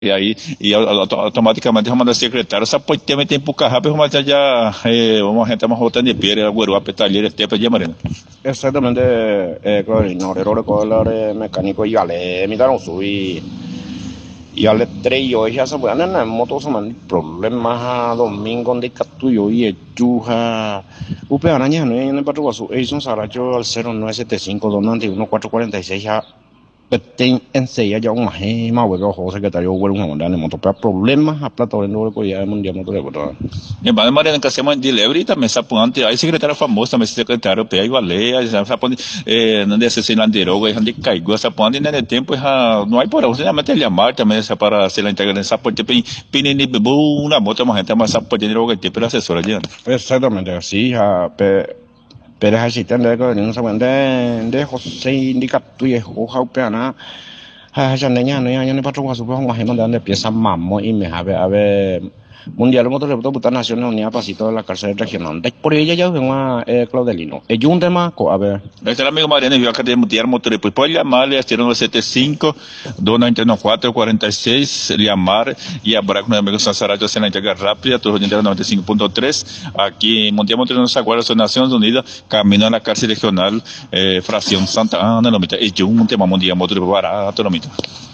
Y ahí, automáticamente vamos a secretário, essa pode ter tempo rápido, mas vamos a gente más votando de piedra, guaruape, talleres, tepa, ya marina. Exactamente, coordinador escolar mecánico y ale, mi daron subí. Y alle 3 ya se pueden en moto se man problemas domingo de catuyo y chuja upe araña no en el patrulla su son saracho al 0975 donante 1446 ya ten enseña ya un más hueco José secretario hubo un onda en moto pero problemas a plata de nuevo ya mundial moto de botar E mas Mariana que hacemos de delivery também saponte aí secretário famoso também secretário pega igualé saponte não desse sem landeroga aí onde caiu saponte né tempo não há por onde mas ele amar também para se la integra saponte pinini bebu una moto mas gente mas saponte de droga tipo assessora de exactamente así pero así tendré que no saben de José indicato y hoja peana ya no patrulla su más de pieza mamo y me a ver mundial motor de puta nacional unidad pasito de la cárcel regional por ella ya ven a Claudelino es un tema a ver este amigo Mariana yo acá de mundial motor pues puede llamarle a 075 294 46 llamar y hablar con el amigo Sansaracho en la entrega rápida todo el 95.3 aquí en Mundial Motor nos aguarda las Naciones Unidas camino a la cárcel regional fracción Santa Ana lo mita es un tema mundial motor barato lo mita.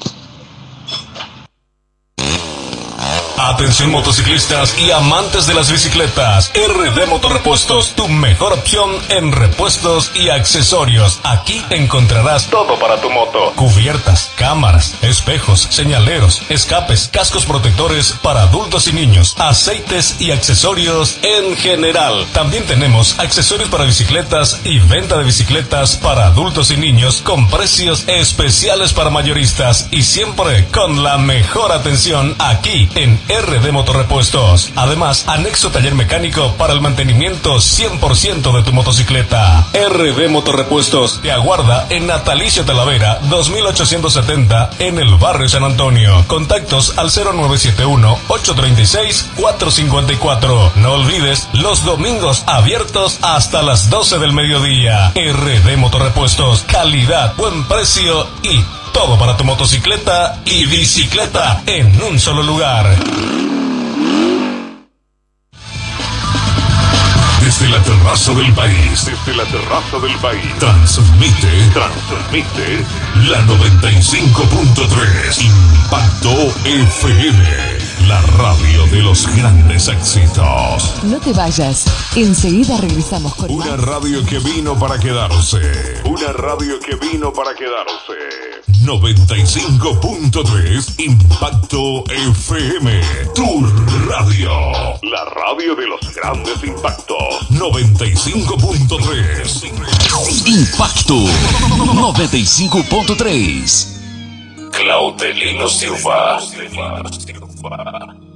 Atención motociclistas y amantes de las bicicletas. RD Motorrepuestos, tu mejor opción en repuestos y accesorios. Aquí encontrarás todo para tu moto. Cubiertas, cámaras, espejos, señaleros, escapes, cascos protectores para adultos y niños, aceites y accesorios en general. También tenemos accesorios para bicicletas y venta de bicicletas para adultos y niños con precios especiales para mayoristas y siempre con la mejor atención aquí en RD Motorrepuestos. Además, anexo taller mecánico para el mantenimiento 100% de tu motocicleta. RD Motorrepuestos te aguarda en Natalicio Talavera 2870 en el barrio San Antonio. Contactos al 0971-836-454. No olvides los domingos abiertos hasta las 12 del mediodía. RD Motorrepuestos, calidad, buen precio y todo para tu motocicleta y bicicleta en un solo lugar. Desde la terraza del país, transmite la 95.3 Impacto FM. La radio de los grandes éxitos. No te vayas, enseguida regresamos con una radio que vino para quedarse. 95.3 Impacto FM. Tu radio. La radio de los grandes impactos. 95.3 Impacto 95.3. Claudelino Silva.